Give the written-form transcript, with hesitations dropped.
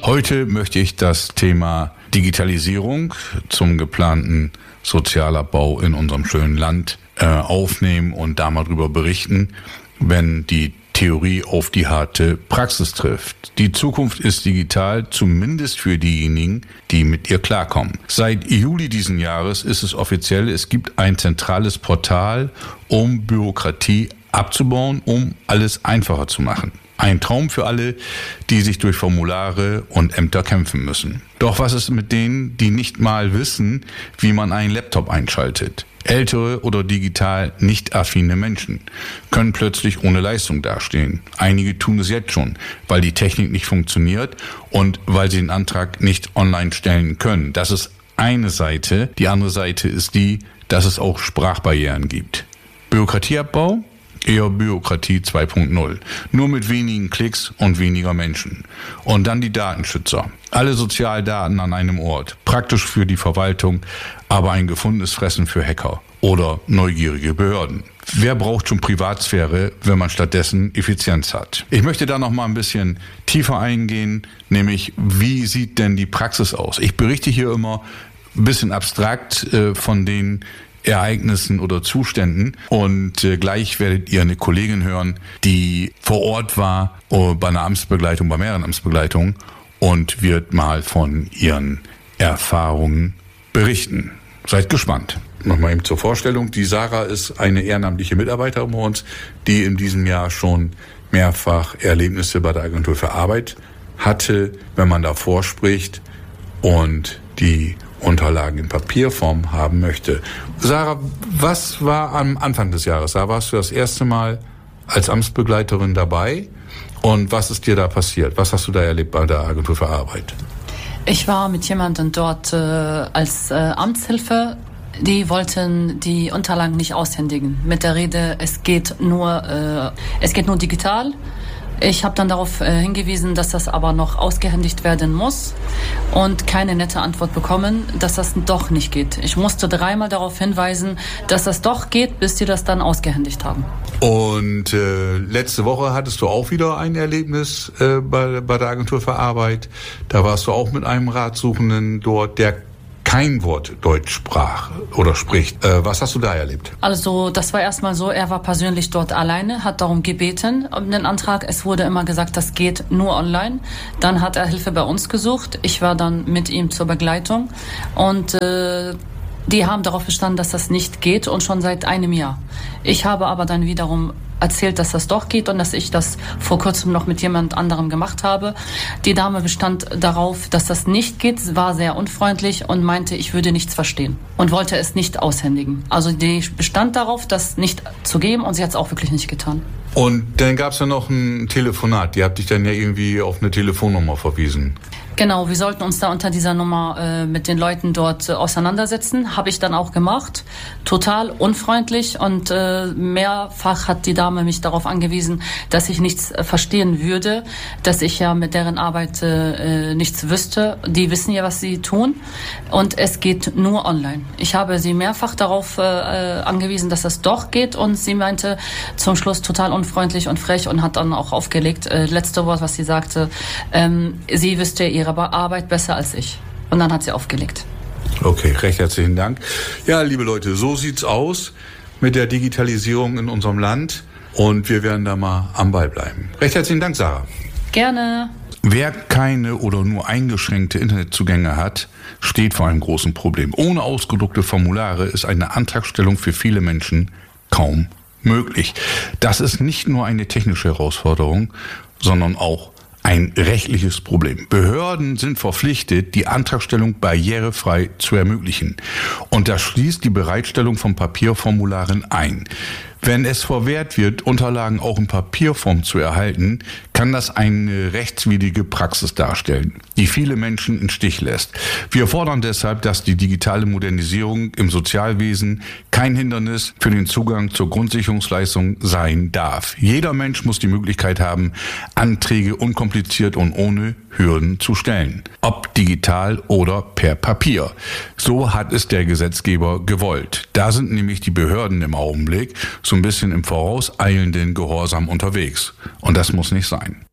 Heute möchte ich das Thema Digitalisierung zum geplanten Sozialabbau in unserem schönen Land aufnehmen und da mal drüber berichten, wenn die Theorie auf die harte Praxis trifft. Die Zukunft ist digital, zumindest für diejenigen, die mit ihr klarkommen. Seit Juli diesen Jahres ist es offiziell, es gibt ein zentrales Portal, um Bürokratie abzubauen, um alles einfacher zu machen. Ein Traum für alle, die sich durch Formulare und Ämter kämpfen müssen. Doch was ist mit denen, die nicht mal wissen, wie man einen Laptop einschaltet? Ältere oder digital nicht affine Menschen können plötzlich ohne Leistung dastehen. Einige tun es jetzt schon, weil die Technik nicht funktioniert und weil sie den Antrag nicht online stellen können. Das ist eine Seite. Die andere Seite ist die, dass es auch Sprachbarrieren gibt. Bürokratieabbau? Eher Bürokratie 2.0. Nur mit wenigen Klicks und weniger Menschen. Und dann die Datenschützer. Alle Sozialdaten an einem Ort. Praktisch für die Verwaltung, aber ein gefundenes Fressen für Hacker oder neugierige Behörden. Wer braucht schon Privatsphäre, wenn man stattdessen Effizienz hat? Ich möchte da noch mal ein bisschen tiefer eingehen, nämlich wie sieht denn die Praxis aus? Ich berichte hier immer ein bisschen abstrakt von den Ereignissen oder Zuständen und gleich werdet ihr eine Kollegin hören, die vor Ort war bei einer Amtsbegleitung, bei mehreren Amtsbegleitungen und wird mal von ihren Erfahrungen berichten. Seid gespannt. Nochmal eben zur Vorstellung. Die Sarah ist eine ehrenamtliche Mitarbeiterin bei uns, die in diesem Jahr schon mehrfach Erlebnisse bei der Agentur für Arbeit hatte, wenn man davor spricht und die Unterlagen in Papierform haben möchte. Sarah, was war am Anfang des Jahres? Da warst du das erste Mal als Amtsbegleiterin dabei. Und was ist dir da passiert? Was hast du da erlebt bei der Agentur für Arbeit? Ich war mit jemandem dort als Amtshilfe. Die wollten die Unterlagen nicht aushändigen. Mit der Rede, es geht nur digital. Ich habe dann darauf hingewiesen, dass das aber noch ausgehändigt werden muss und keine nette Antwort bekommen, dass das doch nicht geht. Ich musste 3-mal darauf hinweisen, dass das doch geht, bis die das dann ausgehändigt haben. Und letzte Woche hattest du auch wieder ein Erlebnis bei der Agentur für Arbeit. Da warst du auch mit einem Ratsuchenden dort, der kein Wort Deutsch sprach oder spricht. Was hast du da erlebt? Also das war erstmal so, er war persönlich dort alleine, hat darum gebeten, um den Antrag. Es wurde immer gesagt, das geht nur online. Dann hat er Hilfe bei uns gesucht. Ich war dann mit ihm zur Begleitung und die haben darauf bestanden, dass das nicht geht und schon seit einem Jahr. Ich habe aber dann wiederum erzählt, dass das doch geht und dass ich das vor kurzem noch mit jemand anderem gemacht habe. Die Dame bestand darauf, dass das nicht geht, war sehr unfreundlich und meinte, ich würde nichts verstehen und wollte es nicht aushändigen. Also die bestand darauf, das nicht zu geben und sie hat es auch wirklich nicht getan. Und dann gab es ja noch ein Telefonat. Die hat dich dann ja irgendwie auf eine Telefonnummer verwiesen. Genau, wir sollten uns da unter dieser Nummer mit den Leuten dort auseinandersetzen. Habe ich dann auch gemacht. Total unfreundlich und mehrfach hat die Dame mich darauf angewiesen, dass ich nichts verstehen würde, dass ich ja mit deren Arbeit nichts wüsste. Die wissen ja, was sie tun und es geht nur online. Ich habe sie mehrfach darauf angewiesen, dass das doch geht und sie meinte zum Schluss total unfreundlich und frech und hat dann auch aufgelegt. Letzte Wort, was sie sagte, sie wüsste ihre Arbeit besser als ich. Und dann hat sie aufgelegt. Okay, recht herzlichen Dank. Ja, liebe Leute, so sieht's aus mit der Digitalisierung in unserem Land und wir werden da mal am Ball bleiben. Recht herzlichen Dank, Sarah. Gerne. Wer keine oder nur eingeschränkte Internetzugänge hat, steht vor einem großen Problem. Ohne ausgedruckte Formulare ist eine Antragstellung für viele Menschen kaum möglich. Das ist nicht nur eine technische Herausforderung, sondern auch ein rechtliches Problem. Behörden sind verpflichtet, die Antragstellung barrierefrei zu ermöglichen. Und das schließt die Bereitstellung von Papierformularen ein. Wenn es verwehrt wird, Unterlagen auch in Papierform zu erhalten, kann das eine rechtswidrige Praxis darstellen, die viele Menschen im Stich lässt. Wir fordern deshalb, dass die digitale Modernisierung im Sozialwesen kein Hindernis für den Zugang zur Grundsicherungsleistung sein darf. Jeder Mensch muss die Möglichkeit haben, Anträge unkompliziert und ohne Hürden zu stellen, ob digital oder per Papier. So hat es der Gesetzgeber gewollt. Da sind nämlich die Behörden im Augenblick so ein bisschen im vorauseilenden Gehorsam unterwegs. Und das muss nicht sein.